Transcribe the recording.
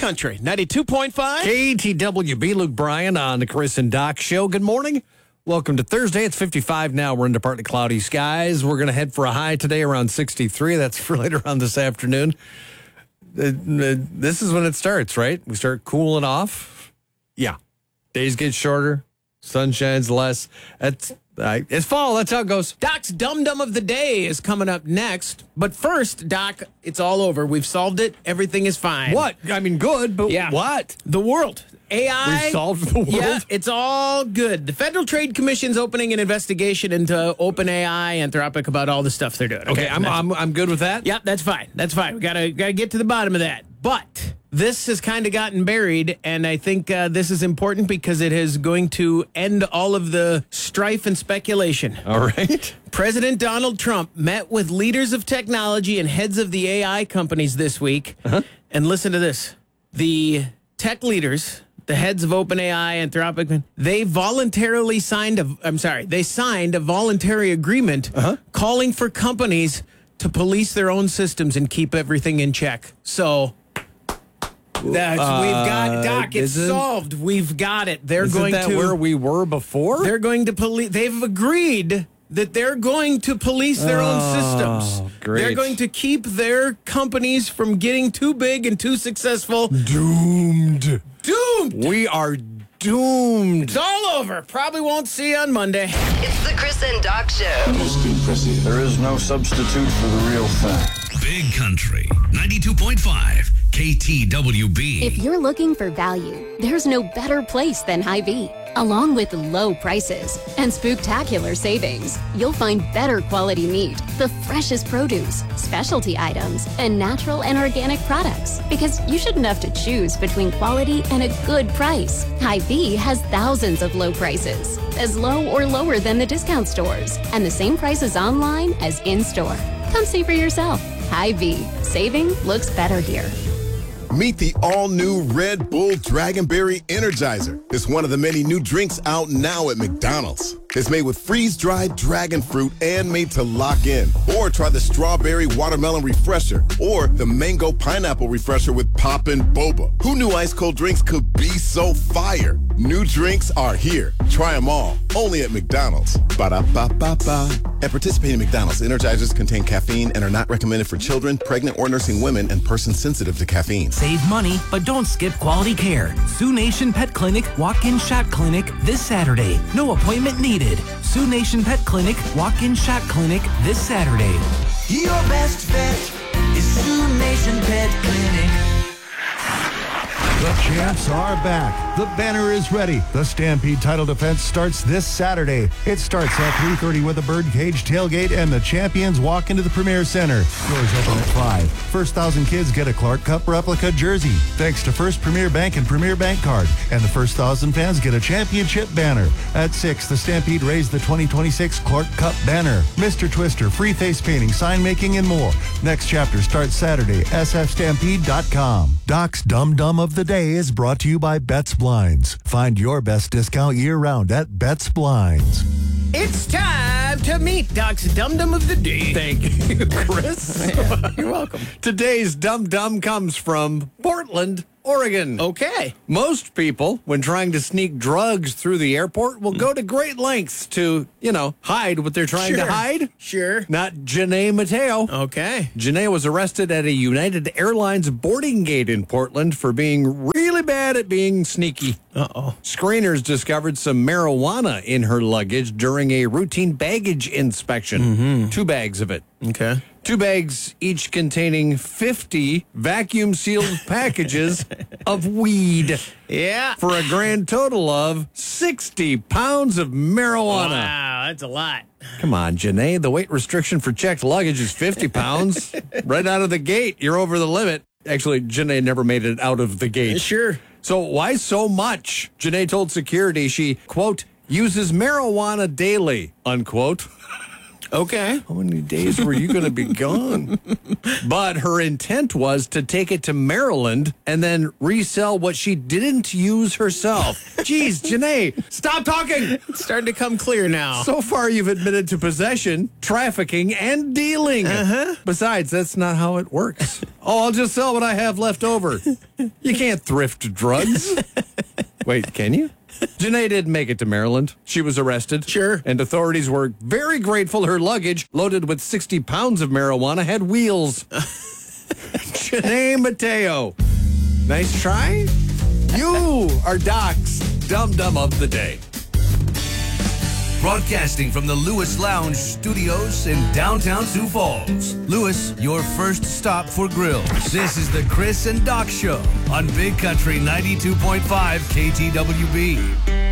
Country, 92.5. KTWB, Luke Bryan on the Chris and Doc Show. Good morning. Welcome to Thursday. It's 55 now. We're into partly cloudy skies. We're going to head for a high today around 63. That's for later on this afternoon. This is when it starts, right? We start cooling off. Yeah. Days get shorter. Sun shines less. It's fall. That's how it goes. Doc's Dum Dum of the Day is coming up next. But first, Doc, it's all over. We've solved it. Everything is fine. What? I mean, good, but what? The world. AI. We've solved the world? Yeah, it's all good. The Federal Trade Commission's opening an investigation into OpenAI, Anthropic, about all the stuff they're doing. Okay, I'm good with that. Yep, that's fine. That's fine. We gotta get to the bottom of that. But this has kind of gotten buried, and I think this is important because it is going to end all of the strife and speculation. All right. President Donald Trump met with leaders of technology and heads of the AI companies this week. And listen to this. The tech leaders, the heads of OpenAI, Anthropic, they signed a voluntary agreement calling for companies to police their own systems and keep everything in check. So we've got Doc. It's solved. We've got it. Isn't that where we were before? They're going to police. They've agreed that they're going to police their own systems. Great. They're going to keep their companies from getting too big and too successful. Doomed. We are doomed. It's all over. Probably won't see you on Monday. It's the Chris and Doc Show. Most impressive. There is no substitute for the real thing. Big Country, 92.5 KTWB. If you're looking for value, there's no better place than Hy-Vee. Along with low prices and spooktacular savings, you'll find better quality meat, the freshest produce, specialty items, and natural and organic products. Because you shouldn't have to choose between quality and a good price. Hy-Vee has thousands of low prices, as low or lower than the discount stores, and the same prices online as in-store. Come see for yourself. Hy-Vee. Saving looks better here. Meet the all-new Red Bull Dragonberry Energizer. It's one of the many new drinks out now at McDonald's. It's made with freeze-dried dragon fruit and made to lock in. Or try the Strawberry Watermelon Refresher or the Mango Pineapple Refresher with Poppin' Boba. Who knew ice-cold drinks could be so fire? New drinks are here. Try them all. Only at McDonald's. Ba-da-ba-ba-ba. At participating McDonald's, Energizers contain caffeine and are not recommended for children, pregnant or nursing women, and persons sensitive to caffeine. Save money, but don't skip quality care. Sioux Nation Pet Clinic Walk-In Shot Clinic this Saturday. No appointment needed. Sioux Nation Pet Clinic Walk-In Shot Clinic this Saturday. Your best bet is Sioux Nation Pet Clinic. The champs are back. The banner is ready. The Stampede title defense starts this Saturday. It starts at 3:30 with a birdcage tailgate, and the champions walk into the Premier Center. Doors open at 5. First 1,000 kids get a Clark Cup replica jersey, thanks to First Premier Bank and Premier Bank Card. And the first 1,000 fans get a championship banner. At 6, the Stampede raised the 2026 Clark Cup banner. Mr. Twister, free face painting, sign making, and more. Next chapter starts Saturday. sfstampede.com. Doc's Dum Dum of the Day is brought to you by Betts Blinds. Find your best discount year-round at Betts Blinds. It's time to meet Doc's Dum Dum of the Day. Thank you, Chris. You're welcome. Today's Dum Dum comes from Portland, Oregon. Okay. Most people, when trying to sneak drugs through the airport, will go to great lengths to, hide what they're trying to hide. Sure. Not Janae Mateo. Okay. Janae was arrested at a United Airlines boarding gate in Portland for being really bad at being sneaky. Uh-oh. Screeners discovered some marijuana in her luggage during a routine baggage inspection. 2 bags of it. Okay. 2 bags, each containing 50 vacuum-sealed packages of weed. Yeah. For a grand total of 60 pounds of marijuana. Wow, that's a lot. Come on, Janae. The weight restriction for checked luggage is 50 pounds. Right out of the gate, you're over the limit. Actually, Janae never made it out of the gate. Sure. So why so much? Janae told security she, quote, uses marijuana daily, unquote. Okay. How many days were you going to be gone? But her intent was to take it to Maryland and then resell what she didn't use herself. Jeez, Janae, stop talking. It's starting to come clear now. So far, you've admitted to possession, trafficking, and dealing. Besides, that's not how it works. Oh, I'll just sell what I have left over. You can't thrift drugs. Wait, can you? Janae didn't make it to Maryland. She was arrested. Sure. And authorities were very grateful her luggage, loaded with 60 pounds of marijuana, had wheels. Janae Mateo. Nice try. You are Doc's Dum-Dum of the Day. Broadcasting from the Lewis Lounge Studios in downtown Sioux Falls. Lewis, your first stop for grills. This is the Chris and Doc Show on Big Country 92.5 KTWB.